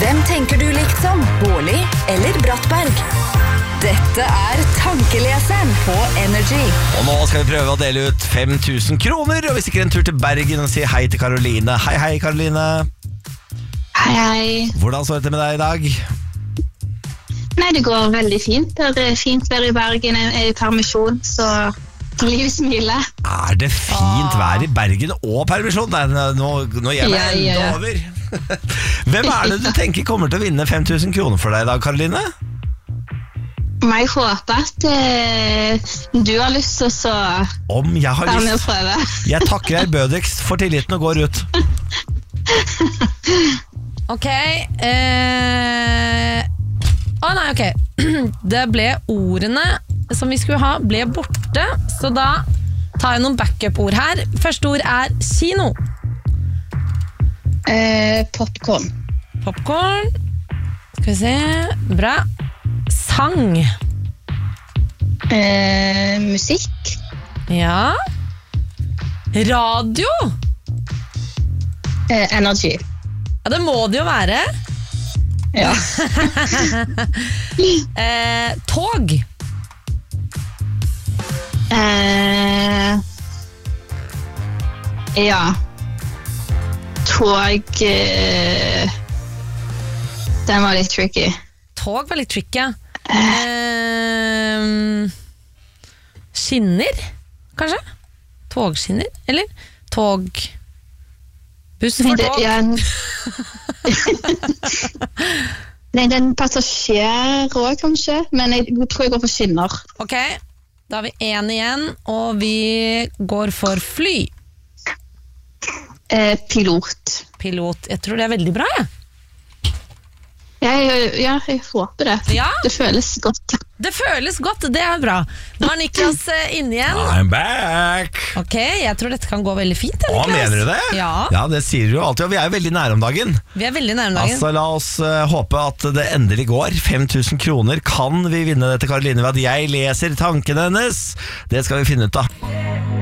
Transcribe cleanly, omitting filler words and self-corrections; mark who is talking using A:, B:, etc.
A: Hvem tenker du liksom? Bårli eller Brattberg? Dette Tankeleseren på Energy.
B: Og nå skal vi prøve å dele ut 5000 kroner, og vi stikker en tur til Bergen og sier hei til Karoline. Hei, hei, Karoline.
C: Hei, hei.
B: Hvordan står det til med deg i dag?
C: Nei, det går veldig fint. Det er fint vær i Bergen, jeg er i permisjon, så liv smiler.
B: Er det fint vær i Bergen og permisjon? Nei, nå gjør jeg enda over. Hvem er det du tenker kommer til å vinne 5000 kroner for deg i dag, Karoline?
C: Jeg håper at du har lyst til å
B: Om jeg har
C: være med
B: lyst.
C: og prøve.
B: Jeg takker deg bødigst for tilliten og går ut.
D: Ok. Ok. Det ble ordene som vi skulle ha, ble borte. Så da tar jeg noen backup-ord her. Første ord er kino.
C: Popcorn.
D: Popcorn. Skal vi se. Bra. Sang.
C: Musikk.
D: Ja. Radio.
C: Energy.
D: Ja, det må det jo være.
C: Ja.
D: Tog.
C: Ja. Tog. Den var litt tricky.
D: Tog var litt tricky, ja. Skinner, kanskje? Togskinner, eller? Tog. Buss for tog.
C: Nei, det er en passasjer også, kanskje. Men jeg tror jeg går for skinner.
D: Ok, da har vi en igjen, og vi går for fly.
C: Pilot.
D: Pilot, jeg tror det er veldig bra, ja.
C: Jeg håper det.
D: Ja.
C: Det føles godt.
D: Det føles godt, det er bra. Nå er Niklas inne igjen.
B: I'm back!
D: Ok, jeg tror dette kan gå veldig fint,
B: Å,
D: Niklas.
B: mener du det?
D: Ja,
B: det sier du jo alltid, og vi er jo veldig nære om dagen.
D: vi er veldig nærme dagen.
B: Altså, la oss håpe at det endelig går. 5000 kroner kan vi vinne dette, Karoline, ved at jeg leser tankene hennes. Det skal vi finne ut av.